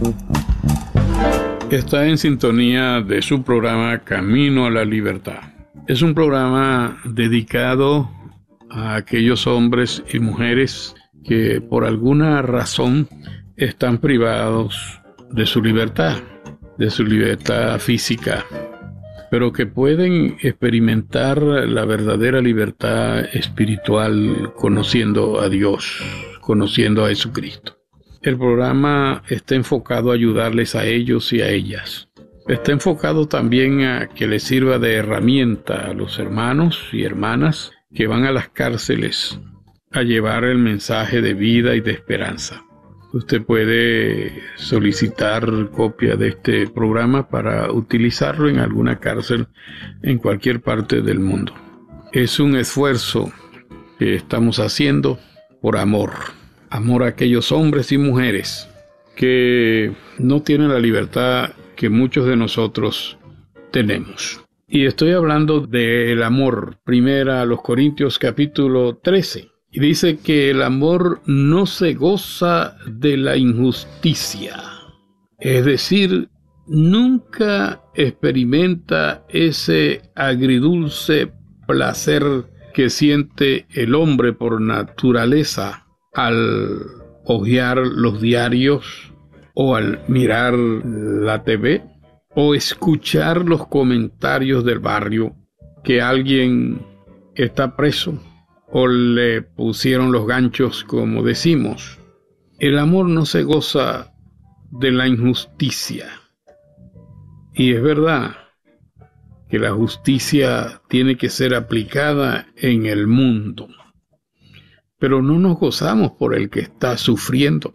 Está en sintonía de su programa Camino a la Libertad. Es un programa dedicado a aquellos hombres y mujeres que por alguna razón están privados de su libertad física, pero que pueden experimentar la verdadera libertad espiritual conociendo a Dios, conociendo a Jesucristo. El programa está enfocado a ayudarles a ellos y a ellas. Está enfocado también a que les sirva de herramienta a los hermanos y hermanas que van a las cárceles a llevar el mensaje de vida y de esperanza. Usted puede solicitar copia de este programa para utilizarlo en alguna cárcel en cualquier parte del mundo. Es un esfuerzo que estamos haciendo por amor. Amor a aquellos hombres y mujeres que no tienen la libertad que muchos de nosotros tenemos. Y estoy hablando del amor. Primera a los Corintios capítulo 13. Y dice que el amor no se goza de la injusticia. Es decir, nunca experimenta ese agridulce placer que siente el hombre por naturaleza al hojear los diarios o al mirar la TV o escuchar los comentarios del barrio que alguien está preso o le pusieron los ganchos, como decimos. El amor no se goza de la injusticia. Y es verdad que la justicia tiene que ser aplicada en el mundo. Pero no nos gozamos por el que está sufriendo.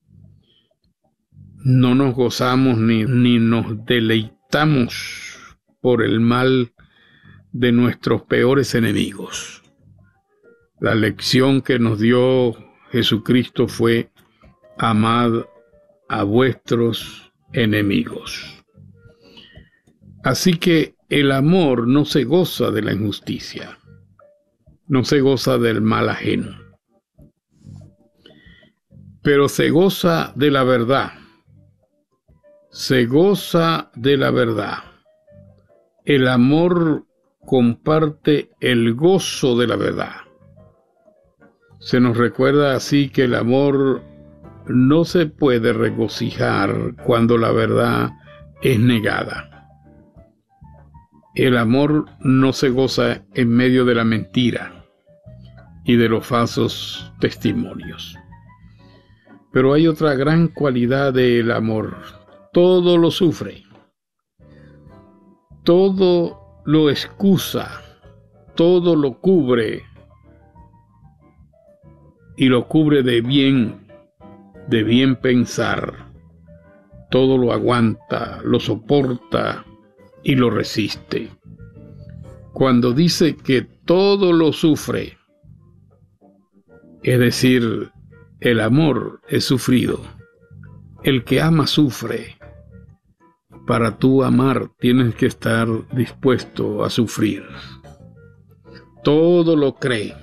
No nos gozamos ni nos deleitamos por el mal de nuestros peores enemigos. La lección que nos dio Jesucristo fue: amad a vuestros enemigos. Así que el amor no se goza de la injusticia, no se goza del mal ajeno, pero se goza de la verdad. Se goza de la verdad. El amor comparte el gozo de la verdad. Se nos recuerda así que el amor no se puede regocijar cuando la verdad es negada. El amor no se goza en medio de la mentira y de los falsos testimonios. Pero hay otra gran cualidad del amor: todo lo sufre, todo lo excusa, todo lo cubre, y lo cubre de bien pensar. Todo lo aguanta, lo soporta y lo resiste. Cuando dice que todo lo sufre, es decir, el amor es sufrido. El que ama sufre. Para tú amar tienes que estar dispuesto a sufrir. Todo lo cree.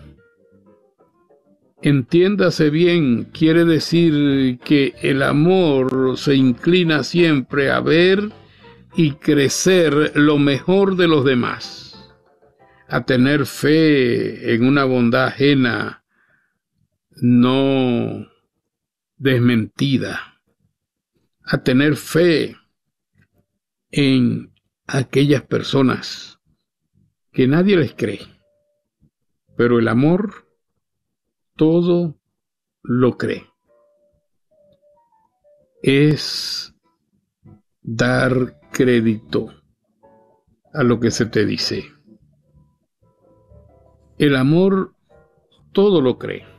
Entiéndase bien, quiere decir que el amor se inclina siempre a ver y crecer lo mejor de los demás, a tener fe en una bondad ajena no desmentida, a tener fe en aquellas personas que nadie les cree. Pero el amor todo lo cree. Es dar crédito a lo que se te dice. El amor todo lo cree.